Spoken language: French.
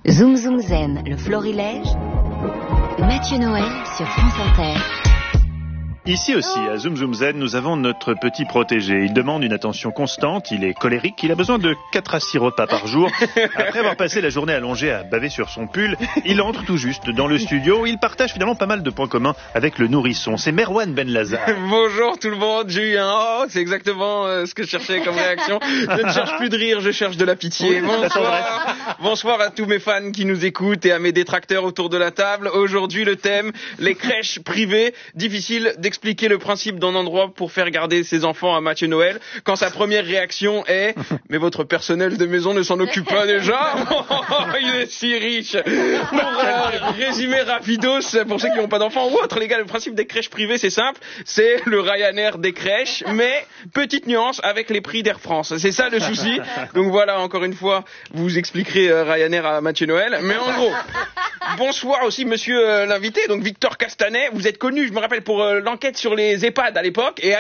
Zoom Zoom Zen, le florilège. Mathieu Noël sur France Inter. Ici aussi, à Zoom Zoom Zen, nous avons notre petit protégé. Il demande une attention constante, il est colérique, il a besoin de 4 à 6 repas par jour. Après avoir passé la journée allongée à baver sur son pull, il entre tout juste dans le studio. Il partage finalement pas mal de points communs avec le nourrisson. C'est Merwan Ben Lazar. Bonjour tout le monde, j'ai eu un oh, c'est exactement ce que je cherchais comme réaction. Je ne cherche plus de rire, je cherche de la pitié. Bonsoir à tous mes fans qui nous écoutent et à mes détracteurs autour de la table. Aujourd'hui, le thème, les crèches privées. Difficile d'expliquer le principe d'un endroit pour faire garder ses enfants à Mathieu Noël quand sa première réaction est « Mais votre personnel de maison ne s'en occupe pas déjà ?» Il est si riche. Pour résumer rapidos, pour ceux qui n'ont pas d'enfants ou autres, les gars, le principe des crèches privées, c'est simple. C'est le Ryanair des crèches, mais petite nuance avec les prix d'Air France. C'est ça le souci. Donc voilà, encore une fois, vous expliquerez Ryanair à Mathieu Noël. Mais en gros, bonsoir aussi monsieur l'invité, donc Victor Castanet. Vous êtes connu, je me rappelle, pour l'enquête sur les EHPAD à l'époque. Et